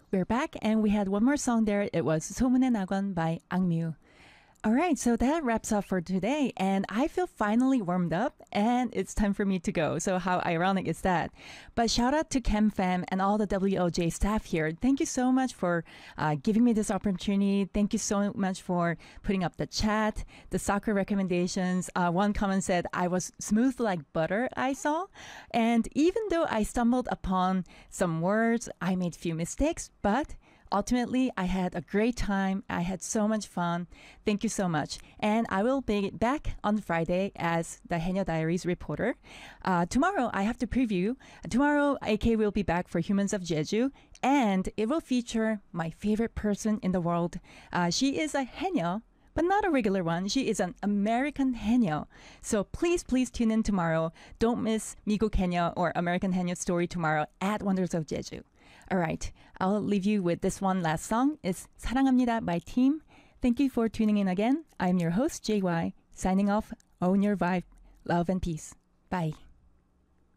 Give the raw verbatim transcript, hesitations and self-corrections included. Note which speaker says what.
Speaker 1: we're back, and we had one more song there. It was 소문의 낙원 by Angmyu. All right, so that wraps up for today, and I feel finally warmed up, and it's time for me to go. So how ironic is that? But shout out to ChemFam and all the W O J staff here. Thank you so much for uh, giving me this opportunity. Thank you so much for putting up the chat, the soccer recommendations. Uh, one comment said, I was smooth like butter, I saw. And even though I stumbled upon some words, I made few mistakes, but ultimately, I had a great time. I had so much fun. Thank you so much. And I will be back on Friday as the Haenyeo Diaries reporter. Uh, tomorrow, I have to preview. Tomorrow, A K will be back for Humans of Jeju, and it will feature my favorite person in the world. Uh, she is a Haenyeo, but not a regular one. She is an American Haenyeo. So please, please tune in tomorrow. Don't miss 미국 Haenyeo or American Haenyeo story tomorrow at Wonders of Jeju. All right, I'll leave you with this one last song. It's 사랑합니다 by Team. Thank you for tuning in again. I'm your host, J Y, signing off. Own your vibe. Love and peace. Bye.